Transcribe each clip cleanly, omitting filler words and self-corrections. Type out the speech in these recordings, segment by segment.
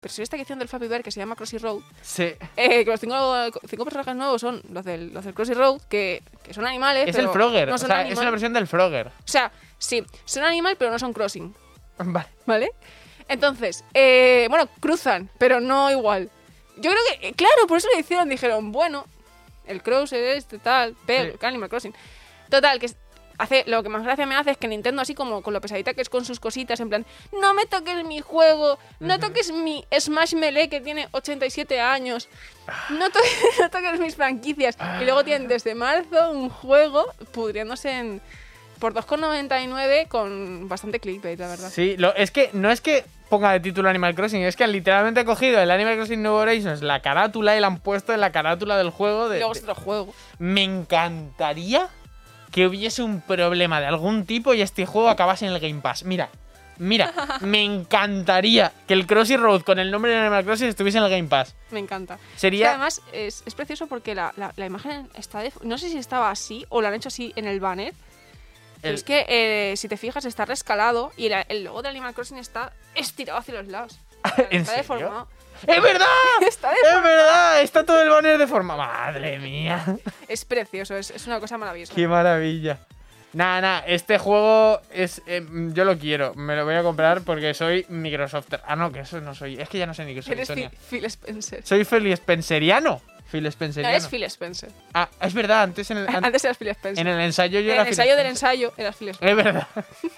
pero si esta edición del Flappy Bird que se llama Crossy Road, Sí. que los cinco personajes nuevos son los del Crossy Road, que son animales, Es pero el Frogger. no O son sea, animal. es una versión del Frogger. O sea, sí, son animal, pero no son crossing, Vale. ¿vale? Entonces, bueno, cruzan, pero no igual. Yo creo que, claro, por eso lo hicieron. Dijeron, bueno, el Cross es este, tal, pero Sí. Animal Crossing. Total, que lo que más gracia me hace es que Nintendo, así como con lo pesadita que es con sus cositas, en plan, no me toques mi juego, no toques mi Smash Melee que tiene 87 años, no toques mis franquicias. Y luego tienen desde marzo un juego pudriéndose por 2,99 con bastante clickbait, la verdad. Sí, es que no es que ponga de título Animal Crossing, es que han literalmente cogido el Animal Crossing New Horizons, la carátula, y la han puesto en la carátula del juego. Y luego es otro juego. Me encantaría que hubiese un problema de algún tipo y este juego acabase en el Game Pass. Mira, me encantaría que el Crossy Road con el nombre de Animal Crossing estuviese en el Game Pass. Me encanta. Sería... Es que además es precioso porque la imagen está no sé si estaba así o lo han hecho así en el banner. Pero es que si te fijas está rescalado y el logo de Animal Crossing está estirado hacia los lados. ¿En Está serio? deformado. ¡Es verdad! Está deformado. ¡Es verdad! Está todo el banner de forma... ¡Madre mía! Es precioso, es una cosa maravillosa. ¡Qué maravilla! Nada, este juego es... yo lo quiero, me lo voy a comprar porque soy Microsofter. Ah, no, que eso no soy. Es que ya no sé ni qué soy, Eres Sonia. Phil Spencer. Soy Phil Spenceriano. Phil No, Spenceriano. eres Phil Spencer. Ah, es verdad, antes en el, Antes eras Phil Spencer. en el ensayo yo En era el Phil ensayo del Spencer. ensayo eras Phil Spencer. Es verdad.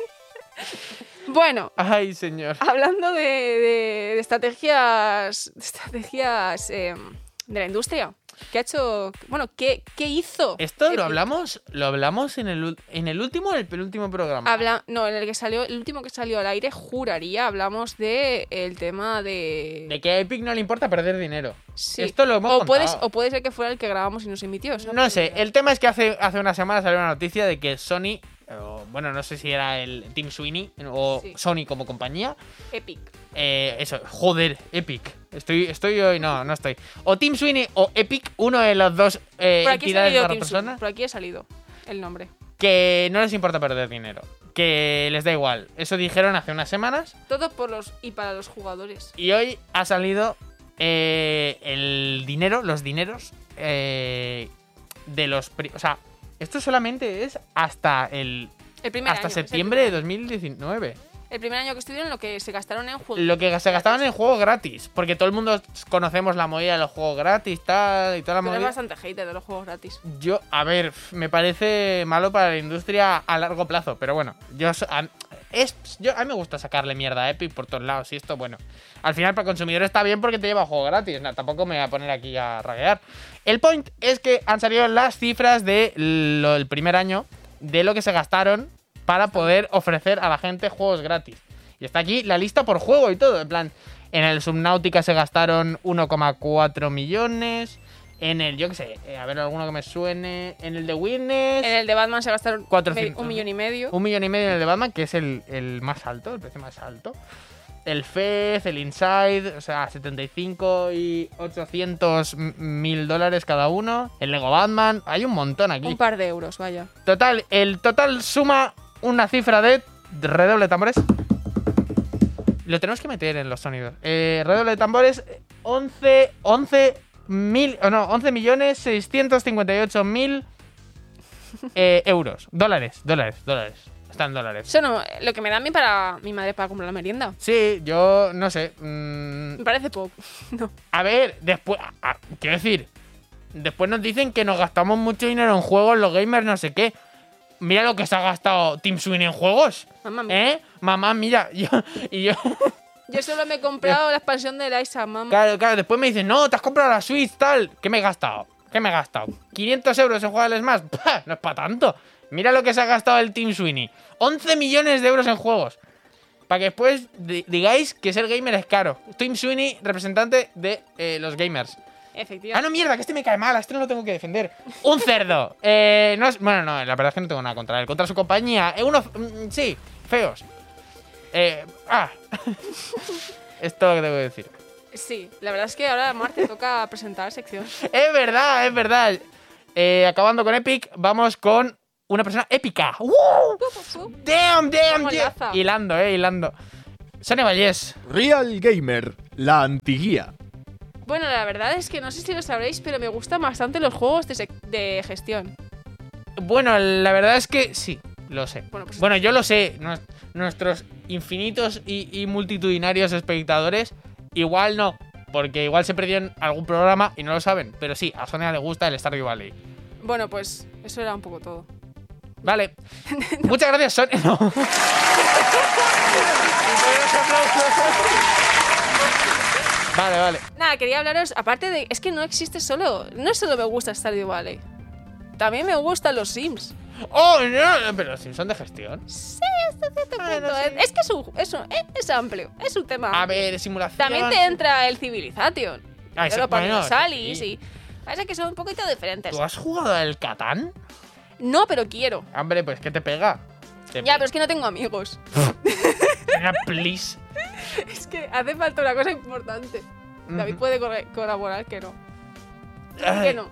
Bueno, Ay, señor. hablando de estrategias de la industria, ¿qué ha hecho? Bueno, ¿qué hizo? Esto Epic? lo hablamos en el último o en el penúltimo programa. No, en el que salió, el último que salió al aire, juraría, hablamos de el tema De que a Epic no le importa perder dinero. Sí. Esto lo hemos contado. O puede ser que fuera el que grabamos y nos emitió. No sé, el tema es que hace una semana salió una noticia de que Sony, bueno, no sé si era el Team Sweeney o Sí. Sony como compañía. Epic. Eso, joder, Epic. Estoy hoy, no estoy. O Team Sweeney o Epic, uno de los dos Por aquí ha entidades salido de Team Sweeney, personas, por aquí ha salido el nombre. que no les importa perder dinero. Que les da igual. Eso dijeron hace unas semanas. Todo y para los jugadores. Y hoy ha salido el dinero, los dineros de los... O sea, esto solamente es hasta Hasta septiembre de 2019. El primer año que estuvieron, lo que se gastaron en juegos. Lo que se gastaban en juegos gratis. Porque todo el mundo conocemos la movida de los juegos gratis, tal, y toda la Pero es movida. bastante hater de los juegos gratis. A ver, me parece malo para la industria a largo plazo. Pero bueno, a mí me gusta sacarle mierda a Epic por todos lados. Y esto, bueno, al final para el consumidor está bien porque te lleva juego gratis. No, tampoco me voy a poner aquí a raguear. El point es que han salido las cifras del primer año de lo que se gastaron para poder ofrecer a la gente juegos gratis. Y está aquí la lista por juego y todo. En plan, en el Subnautica se gastaron 1,4 millones. En el, yo qué sé, a ver, alguno que me suene. En el de Witness. En el de Batman se gastaron 400, 1,5 millones. 1,5 millones en el de Batman, que es el más alto, el precio más alto. El Fez, el Inside, o sea, 75 y 800 mil dólares cada uno. El Lego Batman, hay un montón aquí. Un par de euros, vaya. Total, el total suma una cifra de... Redoble de tambores. Lo tenemos que meter en los sonidos. Redoble de tambores, 11 millones 658 mil euros. Dólares. Está en dólares. Eso no, lo que me da a mí para mi madre para comprar la merienda. Sí, yo no sé. Me parece poco. No. A ver, después... quiero decir, después nos dicen que nos gastamos mucho dinero en juegos, los gamers, no sé qué. Mira lo que se ha gastado Team Sweeney en juegos. Mamá mía. ¿Eh? Mamá, mira. Yo... Yo solo me he comprado la expansión de Liza, mamá. Claro, después me dicen, no, te has comprado la Switch, tal. ¿Qué me he gastado? 500 euros en juegos al Smash. ¡Pah! No es para tanto. Mira lo que se ha gastado el Team Sweeney. 11 millones de euros en juegos. Para que después digáis que ser gamer es caro. Team Sweeney, representante de los gamers. Efectivamente. Ah, no, mierda, que este me cae mal. A este no lo tengo que defender. ¡Un cerdo! Bueno, no, la verdad es que no tengo nada contra él. Contra su compañía. Sí, feos. Es todo lo que tengo que decir. Sí, la verdad es que ahora a Mar te toca presentar sección. Es verdad. Acabando con Epic, vamos con una persona épica. Damn. Como enlaza. Hilando. Sonia Vallés. Real Gamer. la antiguía. Bueno, la verdad es que no sé si lo sabréis, pero me gustan bastante los juegos de gestión. Bueno, la verdad es que sí, lo sé. Pues Bueno, yo lo sé. Nuestros infinitos y multitudinarios espectadores igual no. Porque igual se perdieron algún programa y no lo saben. Pero sí, a Sonia le gusta el Stardew Valley. Bueno, pues eso era un poco todo. Vale. Muchas gracias, Sonia. No. Vale. Nada, quería hablaros, aparte de... Es que no existe solo... No solo me gusta Stardew Valley. También me gustan los Sims. ¡Oh, no! Pero si son de gestión. Sí, hasta cierto Bueno, punto. sí. Es que es amplio. Es un tema A amplio. ver, simulación. También te entra el Civilization. Ah, Pero para bueno, los Alice sí. y... Parece que son un poquito diferentes. ¿Tú has jugado al Catán? No, pero quiero. Hombre, pues ¿qué te pega? Ya, pero es que no tengo amigos. Venga, please. Es que hace falta una cosa importante. David puede colaborar, que no. Ay. Que no.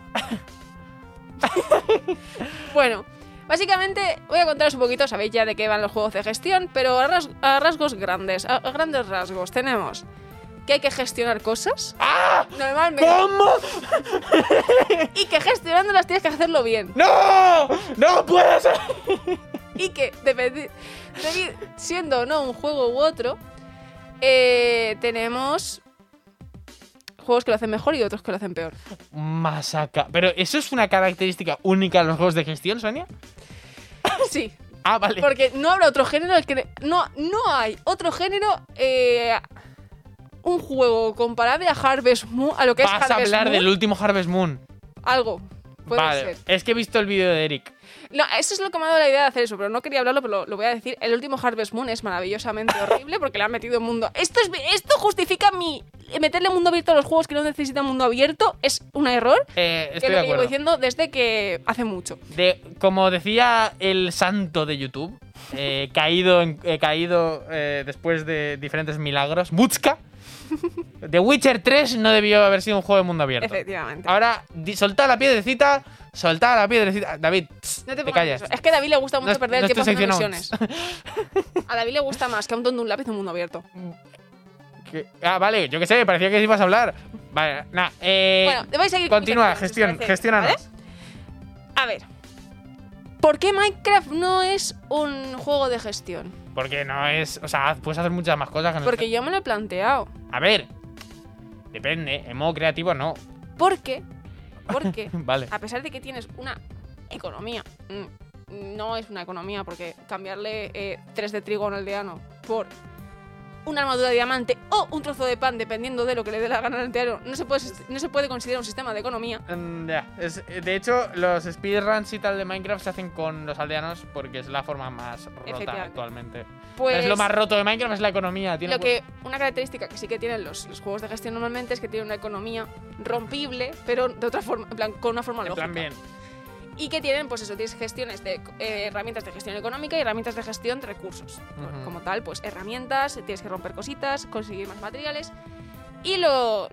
Bueno, básicamente voy a contaros un poquito, sabéis ya de qué van los juegos de gestión, pero a rasgos grandes, a grandes rasgos, tenemos que hay que gestionar cosas. ¡Ah! Normalmente. ¿Cómo? Y que gestionándolas tienes que hacerlo bien. ¡No! ¡No puede ser! Y que, siendo o no un juego u otro, tenemos juegos que lo hacen mejor y otros que lo hacen peor. Masaca. ¿Pero eso es una característica única de los juegos de gestión, Sonia? Sí, Ah, vale. porque no habrá otro género el que... No hay otro género... un juego comparable a Harvest Moon, a lo que es Vas a Harvest hablar Moon. del último Harvest Moon. Algo. Puede Vale. ser. Es que he visto el vídeo de Eric. No, eso es lo que me ha dado la idea de hacer eso, pero no quería hablarlo, pero lo voy a decir. El último Harvest Moon es maravillosamente horrible porque le han metido mundo... Esto justifica meterle mundo abierto a los juegos que no necesitan mundo abierto. Es un error. Estoy Que de lo llevo acuerdo. diciendo desde que hace mucho. Como decía el santo de YouTube, caído después de diferentes milagros, Mutska, The Witcher 3 no debió haber sido un juego de mundo abierto. Efectivamente. Ahora, soltá la piedrecita. David, No te pongas callas. eso. Es que a David le gusta mucho No- perder no el tiempo estoy haciendo seccionado. misiones. A David le gusta más que a un tonto un lápiz un mundo abierto. Ah, vale, yo qué sé, parecía que ibas a hablar. Vale, nada. Bueno, vais a seguir Continúa, con mi tema, si os parece, gestiónanos. ¿vale? A ver. ¿Por qué Minecraft no es un juego de gestión? Porque no es. O sea, puedes hacer muchas más cosas que no. Porque yo me lo he planteado. A ver. Depende, en modo creativo no. Porque, Vale. a pesar de que tienes una economía, no es una economía, porque cambiarle 3 de trigo a un aldeano por una armadura de diamante o un trozo de pan, dependiendo de lo que le dé la gana al aldeano, no se puede considerar un sistema de economía. Ya. De hecho, los speedruns y tal de Minecraft se hacen con los aldeanos porque es la forma más rota Efectivamente. actualmente. Pues Es lo más roto de Minecraft, es la economía. una característica que sí que tienen los juegos de gestión normalmente es que tienen una economía rompible, pero de otra forma, en plan, con una forma En lógica. plan bien. Y que tienen, pues eso, tienes gestiones de herramientas de gestión económica y herramientas de gestión de recursos. Ujú. Como tal, pues herramientas, tienes que romper cositas, conseguir más materiales. Y lo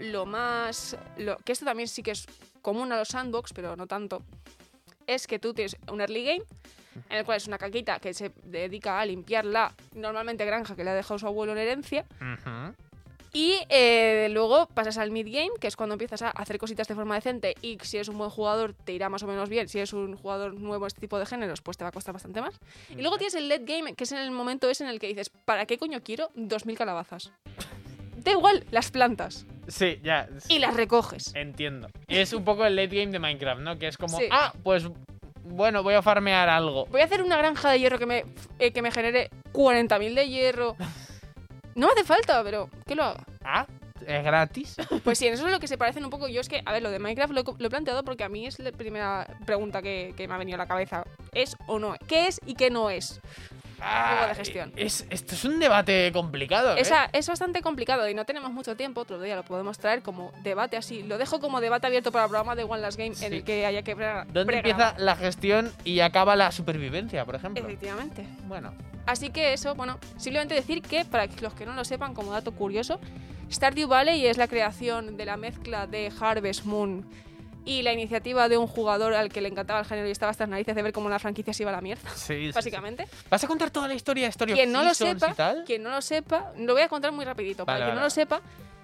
que esto también sí que es común a los sandbox, pero no tanto, es que tú tienes un early game, en el cual es una caquita que se dedica a limpiar la, normalmente, granja que le ha dejado su abuelo en herencia. Ujú. Y luego pasas al mid-game, que es cuando empiezas a hacer cositas de forma decente y si eres un buen jugador te irá más o menos bien. Si eres un jugador nuevo en este tipo de géneros, pues te va a costar bastante más. Y luego tienes el late game, que es en el momento ese en el que dices, ¿para qué coño quiero 2000 calabazas? Da igual, las plantas. Sí, ya. Y las recoges. Entiendo. Es un poco el late game de Minecraft, ¿no? Que es como, Sí. pues bueno, voy a farmear algo. Voy a hacer una granja de hierro que me genere 40.000 de hierro. No me hace falta, pero que lo haga. Ah, es gratis. Pues sí, en eso es lo que se parecen un poco. Yo es que, a ver, lo de Minecraft lo he planteado porque a mí es la primera pregunta que me ha venido a la cabeza. ¿Es o no? ¿Qué es y qué no es? Juego de gestión. Esto es un debate complicado, ¿eh? Es bastante complicado y no tenemos mucho tiempo. Otro día lo podemos traer como debate así. Lo dejo como debate abierto para el programa de One Last Game en el que haya que ¿Dónde empieza la gestión y acaba la supervivencia, por ejemplo? Efectivamente. Bueno. Así que eso, bueno, simplemente decir que, para los que no lo sepan, como dato curioso, Stardew Valley es la creación de la mezcla de Harvest Moon y la iniciativa de un jugador al que le encantaba el género y estaba hasta las narices de ver cómo la franquicia se iba a la mierda, Sí, básicamente. sí. ¿Vas a contar toda la historia de Story of Quien no lo Seasons sepa, y tal? lo voy a contar muy rapidito, para Vale, quien no vale. lo sepa,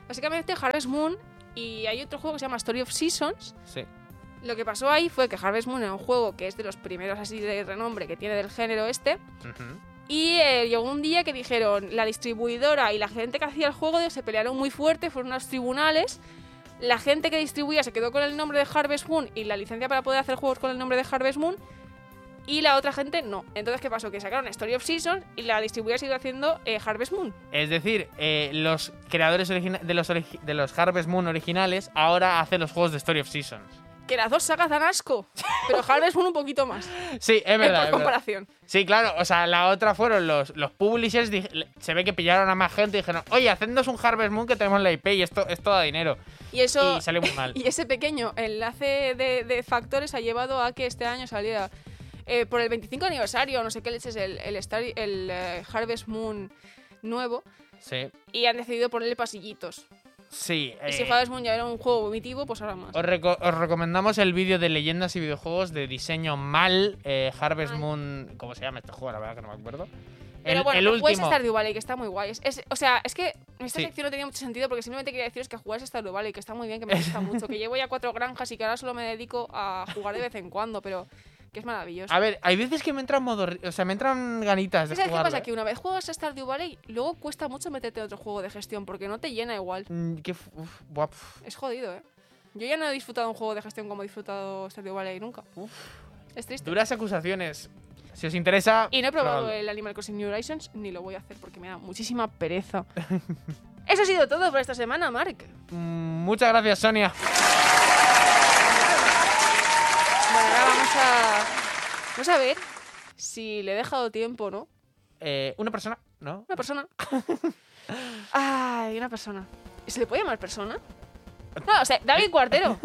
Básicamente Harvest Moon, y hay otro juego que se llama Story of Seasons. Sí. Lo que pasó ahí fue que Harvest Moon era un juego que es de los primeros así de renombre que tiene del género este. Ujú. Y llegó un día que dijeron, la distribuidora y la gente que hacía el juego se pelearon muy fuerte, fueron a los tribunales. La gente que distribuía se quedó con el nombre de Harvest Moon y la licencia para poder hacer juegos con el nombre de Harvest Moon. Y la otra gente no. Entonces, ¿qué pasó? Que sacaron Story of Seasons y la distribuidora siguió haciendo Harvest Moon. Es decir, los creadores de los Harvest Moon originales ahora hacen los juegos de Story of Seasons. Que las dos sagas dan asco, pero Harvest Moon un poquito más. Sí, es verdad. Por es verdad. comparación. Sí, claro, o sea, la otra fueron los publishers, se ve que pillaron a más gente y dijeron, oye, hacednos un Harvest Moon que tenemos la IP y esto da dinero. Y eso. Y salió muy mal. Y ese pequeño enlace de factores ha llevado a que este año saliera por el 25 aniversario, no sé qué leches, el Harvest Moon nuevo. Sí, Y han decidido ponerle pasillitos. sí. Y si Harvest Moon ya era un juego vomitivo, pues ahora más. Os recomendamos el vídeo de leyendas y videojuegos de diseño mal, Harvest Ay. Moon, ¿cómo se llama este juego? La verdad que no me acuerdo. Pero el bueno, el que juguéis último. Stardew Valley, que está muy guay. O sea, es que esta Sí. sección no tenía mucho sentido porque simplemente quería deciros que jugáis Stardew Valley, que está muy bien, que me gusta mucho. Que llevo ya 4 granjas y que ahora solo me dedico a jugar de vez en cuando, pero que es maravilloso. A ver, hay veces que me entran me entran ganitas de ¿Sabes qué jugarlo. pasa? Que una vez juegas a Stardew Valley, luego cuesta mucho meterte en otro juego de gestión porque no te llena igual. Buah, Es jodido, ¿eh? Yo ya no he disfrutado un juego de gestión como he disfrutado Stardew Valley nunca. Es triste. duras acusaciones. Si os interesa. Y no he probado probadlo. el Animal Crossing New Horizons, ni lo voy a hacer porque me da muchísima pereza. Eso ha sido todo por esta semana, Mark. Muchas gracias, Sonia. Bueno, ahora vamos a ver si le he dejado tiempo, ¿no? Una persona, ¿no? Una persona. Ay, una persona. ¿Se le puede llamar persona? No, o sea, David Cuartero.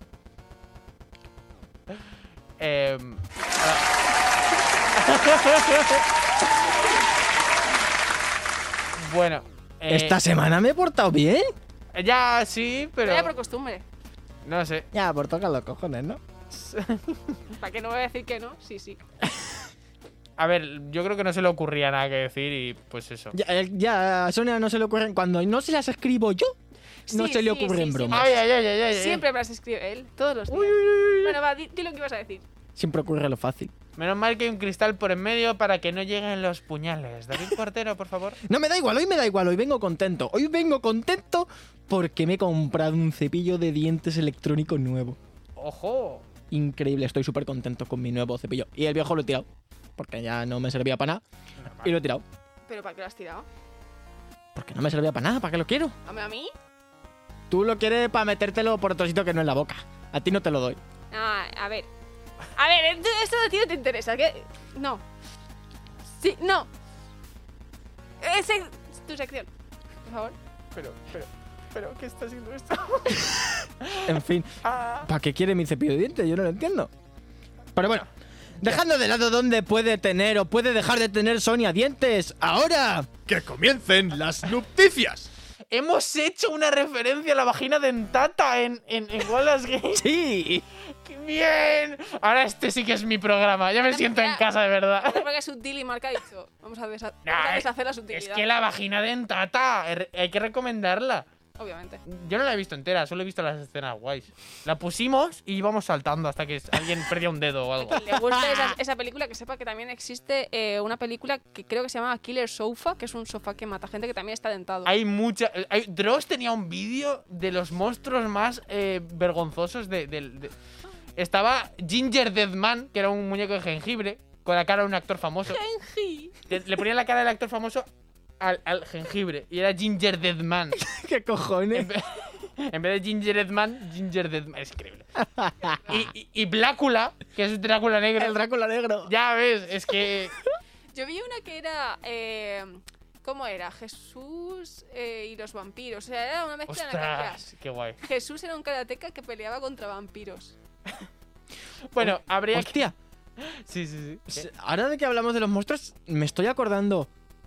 Bueno. Esta semana me he portado bien. Ya, sí, pero. Era por costumbre. No sé. Ya, por tocar los cojones, ¿no? ¿Para qué no voy a decir que no? Sí, sí. A ver, yo creo que no se le ocurría nada que decir y pues eso. Ya, a Sonia no se le ocurren. Cuando no se las escribo yo, no Sí, se le sí, ocurren sí, bromas. Ay, ay, ay, ay, ay. Siempre me las escribe él, todos los días. Uy, uy, uy, uy. Bueno, va, di lo que ibas a decir. Siempre ocurre lo fácil. Menos mal que hay un cristal por en medio para que no lleguen los puñales. David Cuartero, por favor. No me da igual, hoy me da igual, hoy vengo contento. Hoy vengo contento porque me he comprado un cepillo de dientes electrónico nuevo. ¡Ojo! Increíble, estoy súper contento con mi nuevo cepillo. Y el viejo lo he tirado, porque ya no me servía para nada. Y lo he tirado. ¿Pero para qué lo has tirado? Porque no me servía para nada, ¿para qué lo quiero? ¿A mí? Tú lo quieres para metértelo por otro sitio que no es la boca. A ti no te lo doy. Ah, a ver. A ver, esto a ti no te interesa, ¿qué? No. Sí, no. Es tu sección, por favor. Pero, ¿qué está haciendo esto? En fin, ¿para qué quiere mi cepillo de dientes? Yo no lo entiendo. Pero bueno, dejando de lado dónde puede tener o puede dejar de tener Sonia dientes, ahora ¡Que comiencen las noticias! Hemos hecho una referencia a la vagina dentata en Wallace Games. sí. ¡Qué bien! Ahora este sí que es mi programa. Ya me siento en casa, de verdad. Porque es sutil y Marca ha dicho, vamos a deshacer la sutilidad. Es que la vagina dentata hay que recomendarla. Obviamente. Yo no la he visto entera, solo he visto las escenas guays. La pusimos y íbamos saltando hasta que alguien perdía un dedo o algo. A quien le gusta esa película, que sepa que también existe una película que creo que se llama Killer Sofa, que es un sofá que mata gente que también está dentado. Hay mucha. Dross tenía un vídeo de los monstruos más vergonzosos Estaba Ginger Deadman, que era un muñeco de jengibre, con la cara de un actor famoso. Genji. Le ponían la cara del actor famoso al jengibre y era Ginger Deadman. ¿Qué cojones? En vez de Ginger Deadman, Ginger Deadman. Es increíble. Y Blácula, que es Drácula negro. El Drácula negro. Ya ves, es que. Yo vi una que era... ¿cómo era? Jesús y los vampiros. O sea, era una mezcla de Ostras, qué guay. Jesús era un karateca que peleaba contra vampiros. Bueno, habría que. Hostia, Sí. ahora de que hablamos de los monstruos, me estoy acordando.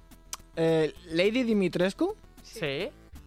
Lady Dimitrescu Sí.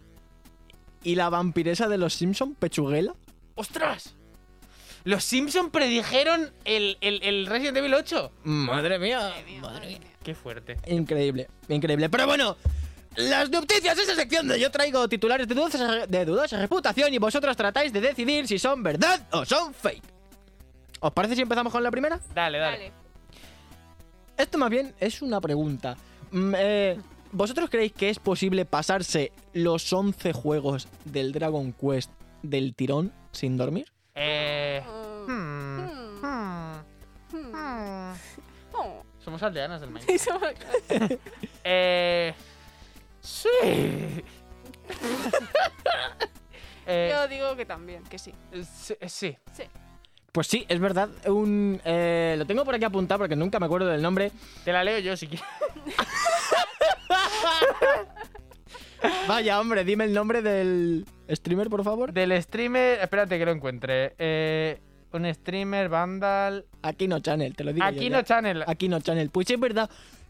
y la vampiresa de los Simpson, Pechuguela. ¡Ostras! Los Simpson predijeron el Resident Evil 8. Madre mía. Qué fuerte. Increíble, increíble. Pero bueno, Las noticias, esa sección donde yo traigo titulares de dudosa reputación y vosotros tratáis de decidir si son verdad o son fake. ¿Os parece si empezamos con la primera? Dale. Vale. Esto más bien es una pregunta. ¿Vosotros creéis que es posible pasarse los 11 juegos del Dragon Quest del tirón sin dormir? Oh. Somos aldeanas del maíz. Sí, somos- Sí. Yo digo que también, que sí. Sí. Sí. Pues sí, es verdad. Lo tengo por aquí apuntado porque nunca me acuerdo del nombre. Te la leo yo si quieres. Vaya, hombre, dime el nombre del streamer, por favor. Del streamer. Espérate que lo encuentre. Un streamer, Vandal. Aquino Channel, te lo digo yo Aquino ya. Channel. Aquino Channel. Pues es verdad.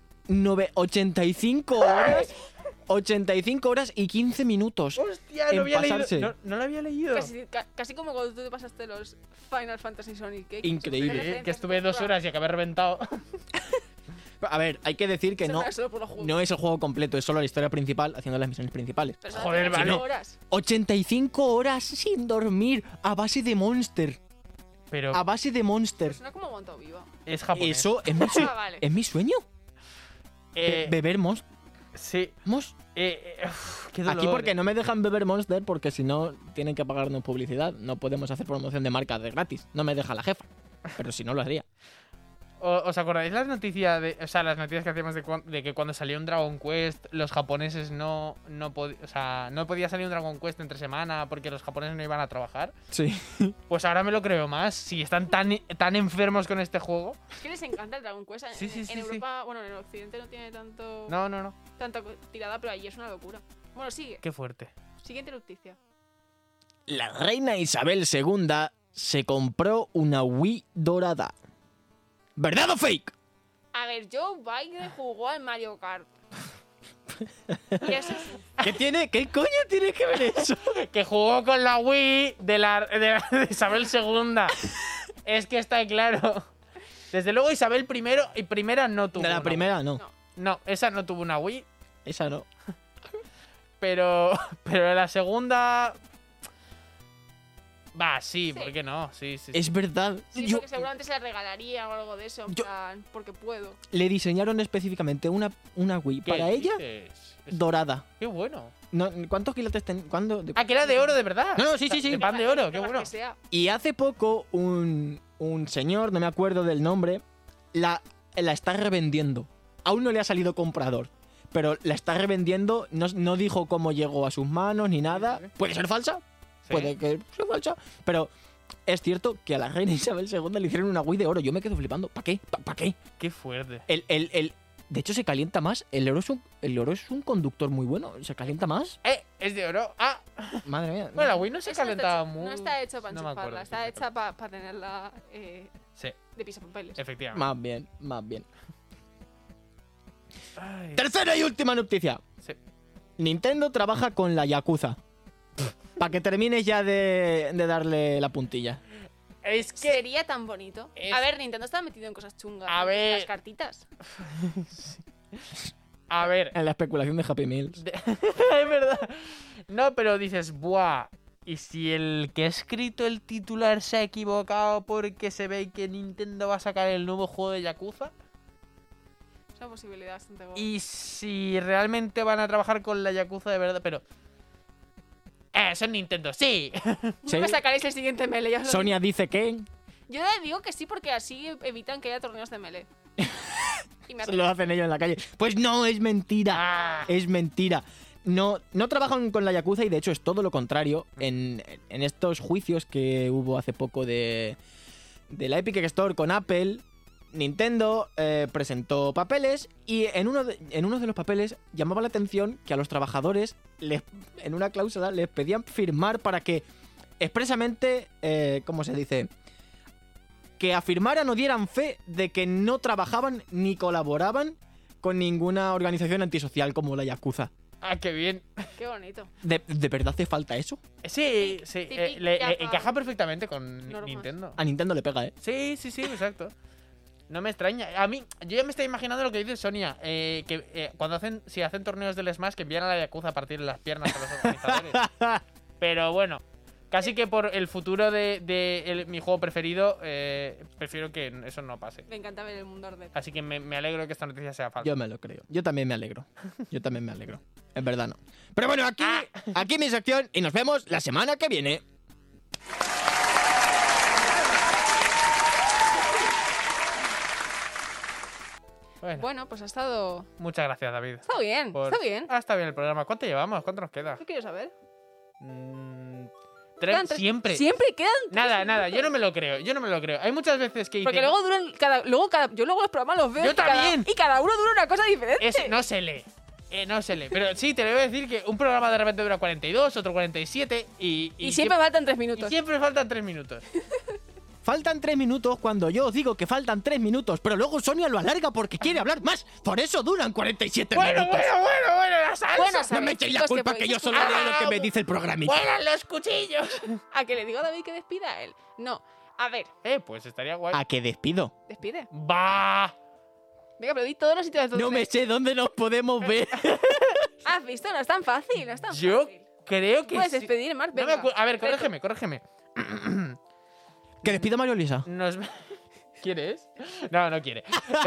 85 horas. 85 horas y 15 minutos. Hostia, en no había pasarse. leído. No lo había leído. Casi como cuando tú te pasaste los Final Fantasy Sonic. Increíble. Que estuve 2 horas y acabé reventado. A ver, hay que decir que no, no es el juego completo, es solo la historia principal haciendo las misiones principales. Joder, vale. Horas. 85 horas sin dormir a base de Monster. Pero A base de Monster. Suena como aguantado viva. es japonés. Eso es mi, Vale. es mi sueño. Beber Monster. Sí. Qué dolor. Aquí porque no me dejan beber Monster porque si no tienen que pagarnos publicidad. No podemos hacer promoción de marcas de gratis. No me deja la jefa. Pero si no lo haría. ¿Os acordáis las noticias las noticias que hacíamos de que cuando salió un Dragon Quest los japoneses no podía salir un Dragon Quest entre semana porque los japoneses no iban a trabajar? Sí. Pues ahora me lo creo más. Si están tan enfermos con este juego. Es que les encanta el Dragon Quest. Sí, sí, En sí, Europa, bueno, en el occidente no tiene tanto No. tanta tirada, pero allí es una locura. Bueno, sigue. Qué fuerte. Siguiente noticia. La reina Isabel II se compró una Wii dorada. ¿Verdad o fake? A ver, Joe Biden jugó al Mario Kart. Y eso es... ¿Qué coño tiene que ver eso? Que jugó con la Wii de Isabel II. Es que está claro. Desde luego Isabel I no tuvo De la una primera no. No. Wii. No, esa no tuvo una Wii. Esa no. Pero la segunda... Va, sí, Sí. ¿por qué no? Sí. Es verdad. Sí, Yo- porque seguramente se la regalaría o algo de eso. En plan, porque puedo. le diseñaron específicamente una Wii ¿Qué para ella dices? dorada. Qué bueno. No, ¿cuántos quilates ¿Cuándo? Ah, que era de oro de verdad. No, sí. De pan de oro, qué Lo bueno. que sea. Y hace poco un señor, no me acuerdo del nombre, la está revendiendo. Aún no le ha salido comprador, pero la está revendiendo. No dijo cómo llegó a sus manos ni nada. ¿Puede ser falsa? Sí. Puede que sea falsa. Pero es cierto que a la reina Isabel II le hicieron una Wii de oro. Yo me quedo flipando. ¿Para qué? ¿Para qué? Qué fuerte. De hecho, se calienta más. El oro es un conductor muy bueno. Se calienta más. Es de oro. Ah, Madre mía. bueno, la Wii no se Eso calentaba no muy. está hecho para No me acuerdo, enchufarla, está sí, hecha para tenerla Sí, de pisapapeles. efectivamente. Más bien. Ay, Tercera y última noticia. sí. Nintendo trabaja con la Yakuza. Para que termines ya de darle la puntilla. Es que. Sería tan bonito. Es- A ver, Nintendo está metido en cosas chungas. A ver. Las cartitas. A ver. En la especulación de Happy Meals. Es verdad. No, pero dices, buah. ¿Y si el que ha escrito el titular se ha equivocado porque se ve que Nintendo va a sacar el nuevo juego de Yakuza? Es una posibilidad bastante gorda. ¿Y si realmente van a trabajar con la Yakuza de verdad? Pero... son Nintendo, sí. Sí. No me sacaréis el siguiente Melee. ya os lo Sonia dice que digo. Yo le digo que sí porque así evitan que haya torneos de Melee. Y me lo hacen ellos en la calle. Pues no, es mentira. Ah. Es mentira. No trabajan con la Yakuza y de hecho es todo lo contrario. En estos juicios que hubo hace poco de la Epic Store con Apple, Nintendo presentó papeles y en uno de los papeles llamaba la atención que a los trabajadores en una cláusula les pedían firmar para que expresamente, ¿cómo se dice? Que afirmaran o dieran fe de que no trabajaban ni colaboraban con ninguna organización antisocial como la Yakuza. Ah, qué bien. Qué bonito. ¿De verdad hace falta eso? Sí, Típica le encaja perfectamente con Normas. Nintendo. A Nintendo le pega, ¿eh? Sí, exacto. No me extraña. A mí, yo ya me estoy imaginando lo que dice Sonia. Cuando si hacen torneos del Smash, que envían a la Yakuza a partir de las piernas a los organizadores. Pero bueno, casi que por el futuro de mi juego preferido, prefiero que eso no pase. Me encanta ver el mundo arder. Así que me alegro que esta noticia sea falsa. Yo me lo creo. Yo también me alegro. En verdad no. Pero bueno, aquí mi sección y nos vemos la semana que viene. Bueno, pues ha estado... Muchas gracias, David. Está bien, está bien. Está bien el programa. ¿Cuánto llevamos? ¿Cuánto nos queda? ¿Qué quiero saber? 3, siempre. Siempre quedan 3 Nada, yo no me lo creo. Hay muchas veces que dicen... Porque luego duran yo luego los programas los veo. Yo también. Y cada uno dura una cosa diferente. No se lee. No se lee. Pero sí, te lo voy a decir que un programa de repente dura 42, otro 47 y siempre faltan 3 minutos. Y siempre faltan 3 minutos. Faltan 3 minutos cuando yo os digo que faltan 3 minutos, pero luego Sonia lo alarga porque quiere hablar más. Por eso duran 47 minutos. Bueno, la salsa. Bueno, No me echéis la culpa que yo solo leo lo que me dice el programita. ¡Vuelan los cuchillos! ¿A que le digo a David que despida a él? No. A ver, Pues estaría guay. ¿A qué despido? despide. ¡Va! Venga, pero di todos los sitios donde... No me sé dónde nos podemos ver. ¿Has visto? No es tan fácil, no es tan Yo fácil. creo que Puedes sí. despedir, Marc, No me venga. acuerdo. A ver, corrígeme. ¿Que despido a Mario Luisa? ¿Quieres? No quiere.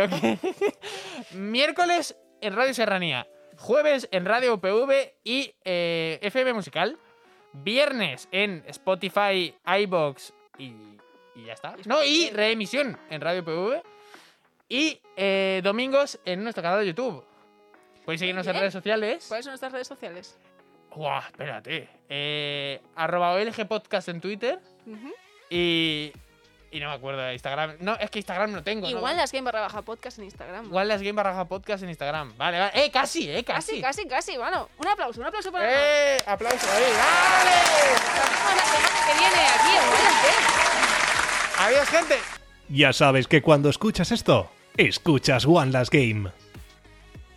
Miércoles en Radio Serranía. Jueves en Radio UPV y FM Musical. Viernes en Spotify, iVoox y ya está. No, y reemisión en Radio UPV. Y domingos en nuestro canal de YouTube. Podéis seguirnos en bien. redes sociales. ¿Cuáles son nuestras redes sociales? Guau, espérate. @OLG Podcast en Twitter. Ujú. Y no me acuerdo de Instagram. No, es que Instagram no tengo. Igual ¿no? las Game_podcast en Instagram. Igual las Game_podcast en Instagram. Vale. Casi. Casi. Bueno, un aplauso para Aplauso ahí. ¡Vale! Nos vemos la semana que viene aquí en Buenas Games. Adiós, gente. Ya sabes que cuando escuchas esto, escuchas One Last Game.